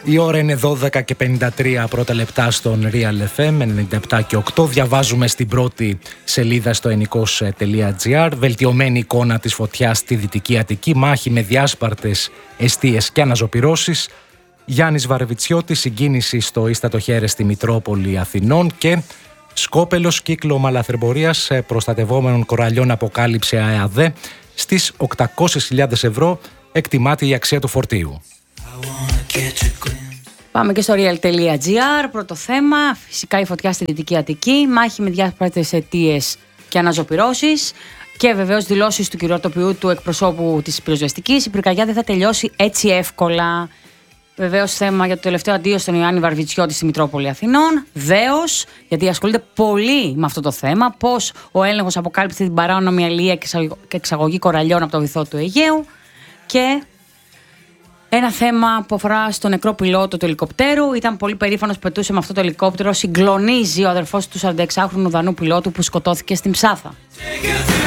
Η ώρα είναι 12 και 53 πρώτα λεπτά στον Real FM 97 και 8. Διαβάζουμε στην πρώτη σελίδα στο ενικός.gr. Βελτιωμένη εικόνα της φωτιάς στη Δυτική Αττική. Μάχη με διάσπαρτες εστίες και αναζωπυρώσεις. Γιάννης Βαρεβιτσιώτης, συγκίνηση στο ίστατο Χέρες στη Μητρόπολη Αθηνών. Και σκόπελος κύκλωμα λαθρεμπορίας προστατευόμενων κοραλιών αποκάλυψε ΑΕΑΔ. Στις 800.000 ευρώ εκτιμάται η αξία του φορτίου. Πάμε και στο real.gr. Πρώτο θέμα, φυσικά η φωτιά στη Δυτική Αττική, μάχη με διάσπαρτες αιτίες και αναζωπυρώσεις και βεβαίως δηλώσεις του κυριοτοπιού του εκπροσώπου της πυροσβεστικής. Η πυρκαγιά δεν θα τελειώσει έτσι εύκολα. Βεβαίως θέμα για το τελευταίο αντίο στον Ιωάννη Βαρβιτσιώτη στη Μητρόπολη Αθηνών. Δέος, γιατί ασχολείται πολύ με αυτό το θέμα. Πώς ο έλεγχος αποκάλυψε την παράνομη αλεία και εξαγωγή κοραλιών από το βυθό του Αιγαίου. Και ένα θέμα που αφορά στο νεκρό πιλότο του ελικοπτέρου. Ήταν πολύ περήφανος που πετούσε με αυτό το ελικόπτερο. Συγκλονίζει ο αδερφός του 46χρονου Δανού πιλότου που σκοτώθηκε στην Ψάθα.